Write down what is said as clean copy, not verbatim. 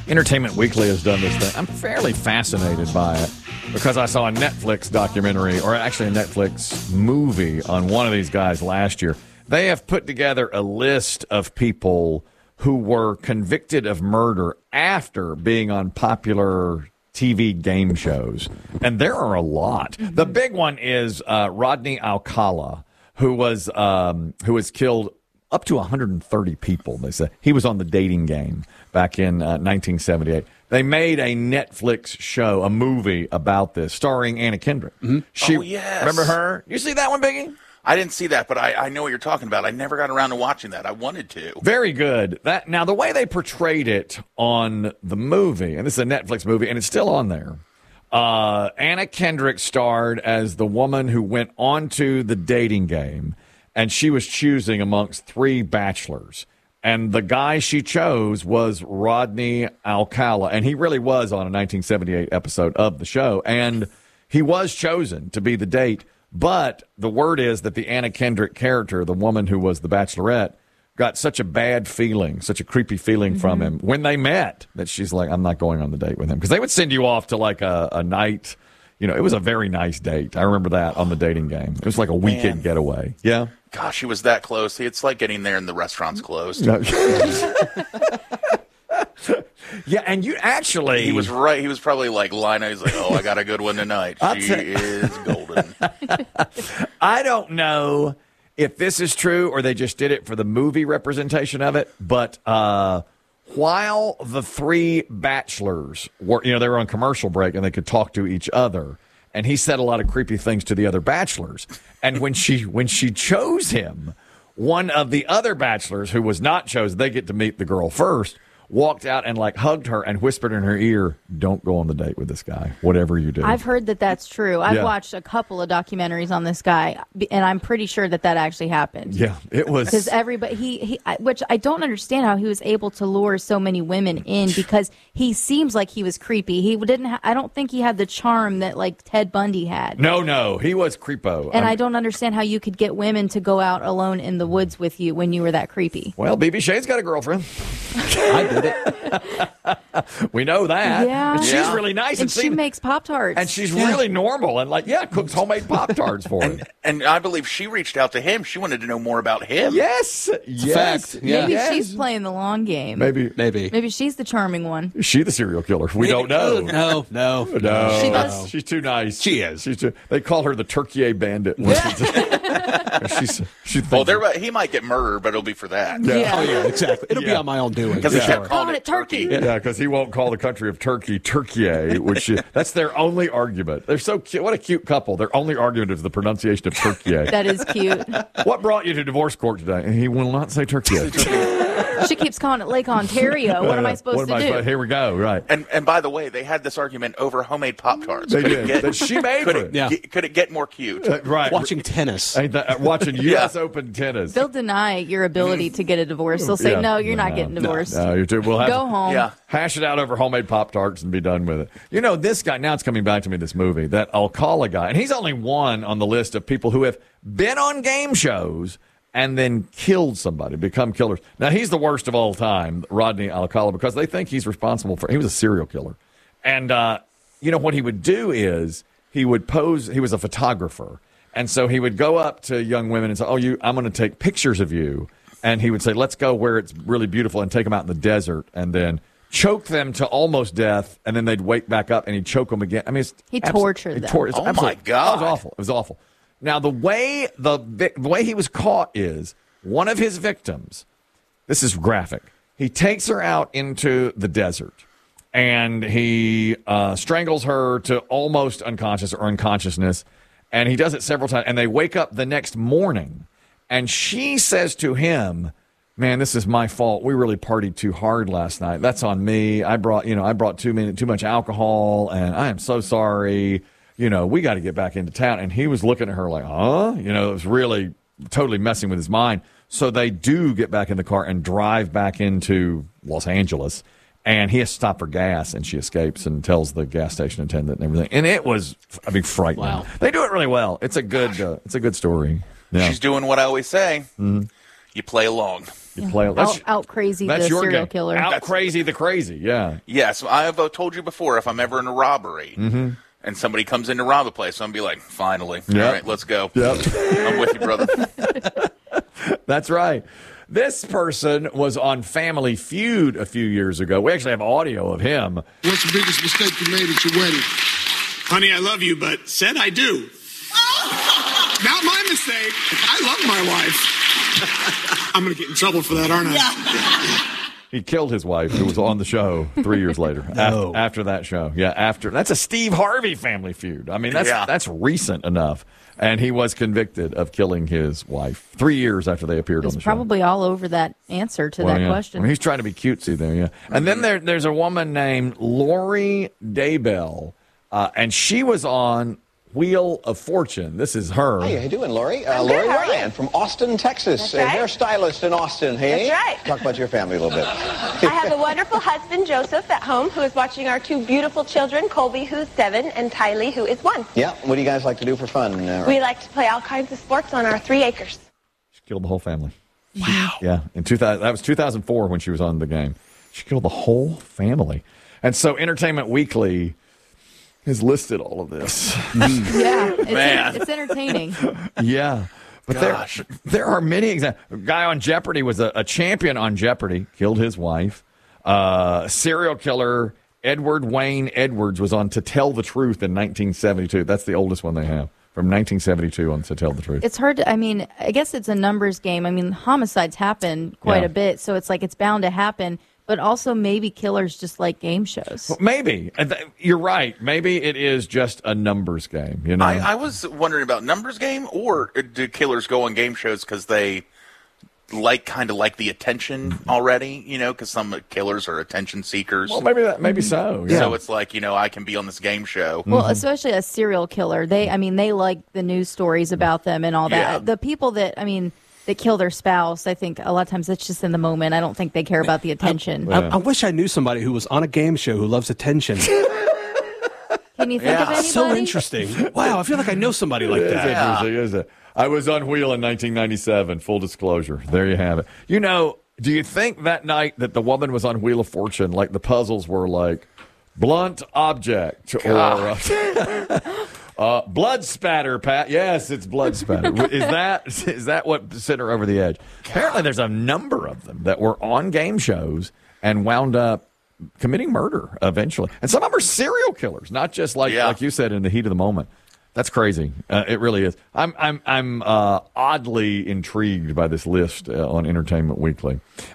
Entertainment Weekly has done this thing. I'm fairly fascinated by it because I saw a Netflix documentary, or actually a Netflix movie on one of these guys last year. They have put together a list of people who were convicted of murder after being on popular TV game shows. And there are a lot. The big one is Rodney Alcala, who was killed up to 130 people, they say. He was on The Dating Game back in 1978. They made a Netflix show, a movie about this, starring Anna Kendrick. Oh, yes. Remember her? You see that one, Biggie? I didn't see that, but I know what you're talking about. I never got around to watching that. I wanted to. Very good. Now, the way they portrayed it on the movie, and this is a Netflix movie, and it's still on there, Anna Kendrick starred as the woman who went onto The Dating Game, and she was choosing amongst 3 bachelors. And the guy she chose was Rodney Alcala, and he really was on a 1978 episode of the show, and he was chosen to be the date. But the word is that the Anna Kendrick character, the woman who was the bachelorette, got such a bad feeling, such a creepy feeling from him when they met that she's like, I'm not going on the date with him. Because they would send you off to like a night. You know, it was a very nice date. I remember that on The Dating Game. It was like a weekend getaway. Yeah. Gosh, he was that close. It's like getting there and the restaurant's closed. Yeah, and you actually... He was right. He was probably like Lina. He's like, oh, I got a good one tonight. She is golden. I don't know if this is true or they just did it for the movie representation of it, but while the 3 bachelors were, they were on commercial break and they could talk to each other, and he said a lot of creepy things to the other bachelors. And when she chose him, one of the other bachelors who was not chosen, they get to meet the girl first, walked out and like hugged her and whispered in her ear, don't go on the date with this guy, whatever you do. I've heard that that's true. I've watched a couple of documentaries on this guy, and I'm pretty sure that actually happened. Yeah, it was. Because everybody, which I don't understand how he was able to lure so many women in, because he seems like he was creepy. He didn't. I don't think he had the charm that like Ted Bundy had. No, he was creepo. And I don't understand how you could get women to go out alone in the woods with you when you were that creepy. Well, BB Shane's got a girlfriend. I did it. We know that. Yeah. And she's really nice. And she makes Pop-Tarts. And she's really normal and cooks homemade Pop-Tarts for him. And I believe she reached out to him. She wanted to know more about him. Yes. Fact. Yeah. Maybe she's playing the long game. Maybe she's the charming one. Is she the serial killer? We don't know. No. She's too nice. She is. They call her the Turkey Bandit. He might get murdered, but it'll be for that. Yeah. Oh, yeah, exactly. It'll be on my own doing. Because he kept calling it Turkey. Yeah, because he won't call the country of Turkey, that's their only argument. They're so cute. What a cute couple. Their only argument is the pronunciation of Turkey. That is cute. What brought you to divorce court today? He will not say Turkey. She keeps calling it Lake Ontario. What am I supposed to do? Here we go. Right. And by the way, they had this argument over homemade Pop-Tarts. They did. That she made could it get more cute? Right. Watching tennis. Watching U.S. Open tennis. They'll deny your ability to get a divorce. They'll say, no, you're not getting divorced. No, you're too. We'll have go home. Hash it out over homemade Pop-Tarts and be done with it. This guy, now it's coming back to me, this movie, that Alcala guy, and he's only one on the list of people who have been on game shows and then killed somebody, become killers. Now, he's the worst of all time, Rodney Alcala, because they think he's responsible he was a serial killer. And, what he would do is he would pose, he was a photographer. And so he would go up to young women and say, I'm going to take pictures of you. And he would say, let's go where it's really beautiful and take them out in the desert and then choke them to almost death. And then they'd wake back up and he'd choke them again. I mean, he tortured them. Oh, my God. It was awful. It was awful. Now, the way he was caught is one of his victims, this is graphic, he takes her out into the desert and he strangles her to almost unconscious or unconsciousness, and he does it several times, and they wake up the next morning, and she says to him, man, this is my fault. We really partied too hard last night. That's on me. I brought too much alcohol, and I am so sorry. We got to get back into town. And he was looking at her like, huh? It was really totally messing with his mind. So they do get back in the car and drive back into Los Angeles. And he has to stop for gas, and she escapes and tells the gas station attendant and everything. And it was, frightening. Wow. They do it really well. It's a good story. Yeah. She's doing what I always say. Mm-hmm. You play along. You play out crazy the that's your serial game. killer. Out crazy the crazy, yeah. Yes, I've told you before, if I'm ever in a robbery and somebody comes in to rob a place, I'm going to be like, finally. Yep. All right, let's go. Yep. I'm with you, brother. That's right. This person was on Family Feud a few years ago. We actually have audio of him. What's the biggest mistake you made at your wedding? Honey, I love you, but said I do. Not my mistake. I love my wife. I'm going to get in trouble for that, aren't I? He killed his wife, who was on the show 3 years later. No. After that show. Yeah, after. That's a Steve Harvey Family Feud. I mean, that's recent enough. And he was convicted of killing his wife 3 years after they appeared on the show. Probably all over that answer to that question. I mean, he's trying to be cutesy there, yeah. And then there's a woman named Lori Daybell, and she was on Wheel of Fortune. This is her. Hey, how you doing, Lori? I'm Lori good, how are you? Ryan from Austin, Texas. That's right. Hairstylist in Austin. Hey, That's right. Talk about your family a little bit. I have a wonderful husband, Joseph, at home, who is watching our two beautiful children, Colby, who's 7, and Tylee, who is 1. Yeah. What do you guys like to do for fun? We like to play all kinds of sports on our 3 acres. She killed the whole family. Wow. Yeah. In 2000, that was 2004 when she was on the game. She killed the whole family. And so Entertainment Weekly has listed all of this. Yeah, Man. it's entertaining. Yeah. But there are many examples. A guy on Jeopardy was a champion on Jeopardy, killed his wife. Serial killer Edward Wayne Edwards was on To Tell the Truth in 1972. That's the oldest one they have. From 1972 on To Tell the Truth. It's hard to, I mean, I guess it's a numbers game. I mean, homicides happen quite a bit, so it's like it's bound to happen. But also maybe killers just like game shows. Well, maybe. You're right. Maybe it is just a numbers game. You know, I was wondering about numbers game, or do killers go on game shows because they kind of like the attention already? You know, because some killers are attention seekers. Well, maybe so. Yeah. So it's like, I can be on this game show. Well, especially a serial killer. They like the news stories about them and all that. Yeah. The people that kill their spouse, I think a lot of times it's just in the moment. I don't think they care about the attention. I wish I knew somebody who was on a game show who loves attention. Can you think of anybody? So interesting. Wow, I feel like I know somebody like It's that. interesting, isn't it? I was on Wheel in 1997. Full disclosure. There you have it. Do you think that night that the woman was on Wheel of Fortune, like the puzzles were like blunt object or blood spatter, Pat? Yes, it's blood spatter. Is that what sent her over the edge? Apparently, there's a number of them that were on game shows and wound up committing murder eventually. And some of them are serial killers, not just like you said, in the heat of the moment. That's crazy. It really is. I'm oddly intrigued by this list on Entertainment Weekly.